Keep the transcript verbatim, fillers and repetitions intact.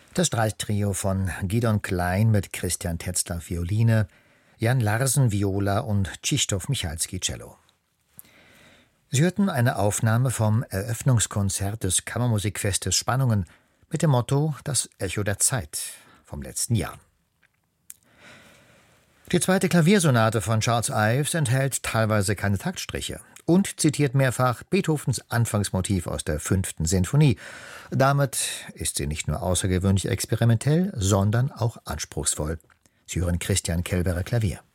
Das Streichtrio von Gidon Klein mit Christian Tetzlaff Violine, Jan Larsen Viola und Krzysztof Michalski Cello. Sie hörten eine Aufnahme vom Eröffnungskonzert des Kammermusikfestes Spannungen mit dem Motto »Das Echo der Zeit« vom letzten Jahr. Die zweite Klaviersonate von Charles Ives enthält teilweise keine Taktstriche und zitiert mehrfach Beethovens Anfangsmotiv aus der fünften Sinfonie. Damit ist sie nicht nur außergewöhnlich experimentell, sondern auch anspruchsvoll. Sie hören Christian Kelberer Klavier.